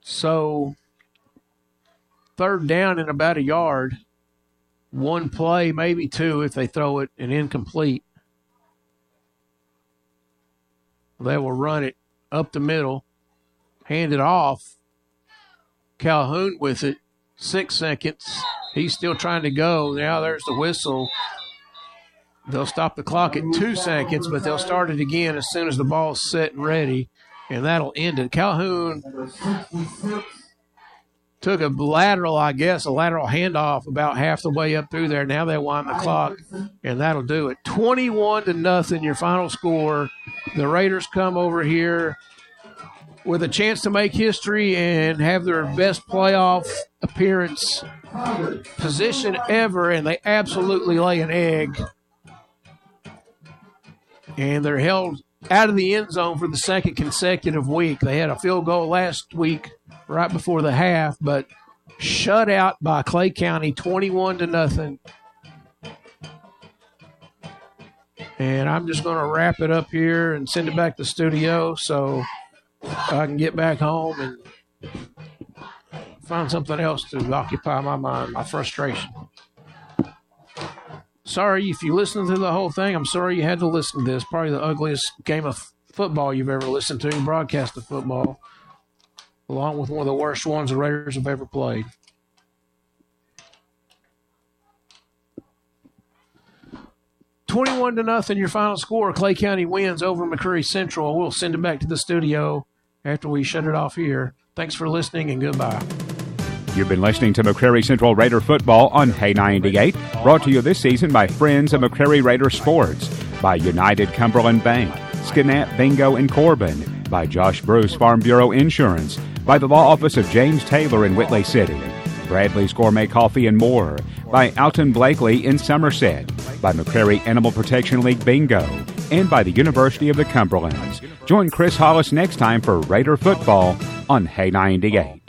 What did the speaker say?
So, third down in about a yard. One play, maybe two if they throw it and incomplete. They will run it up the middle, hand it off. Calhoun with it, 6 seconds. He's still trying to go. Now there's the whistle. They'll stop the clock at 2 seconds, but they'll start it again as soon as the ball's set and ready, and that'll end it. Calhoun took a lateral handoff about half the way up through there. Now they wind the clock, and that'll do it. 21-0, your final score. The Raiders come over here with a chance to make history and have their best playoff appearance position ever, and they absolutely lay an egg. And they're held out of the end zone for the second consecutive week. They had a field goal last week right before the half, but shut out by Clay County 21-0. And I'm just going to wrap it up here and send it back to the studio so I can get back home and find something else to occupy my mind, my frustration. Sorry if you listened to the whole thing. I'm sorry you had to listen to this. Probably the ugliest game of football you've ever listened to, broadcast of football, along with one of the worst ones the Raiders have ever played. $21-0, your final score. Clay County wins over McCreary Central. We'll send it back to the studio after we shut it off here. Thanks for listening, and goodbye. You've been listening to McCreary Central Raider football on Hay 98, brought to you this season by friends of McCreary Raider Sports, by United Cumberland Bank, Skinnatt Bingo in Corbin, by Josh Bruce Farm Bureau Insurance, by the Law Office of James Taylor in Whitley City, Bradley's Gourmet Coffee and more, by Alton Blakely in Somerset, by McCreary Animal Protection League Bingo, and by the University of the Cumberlands. Join Chris Hollis next time for Raider football on Hay 98.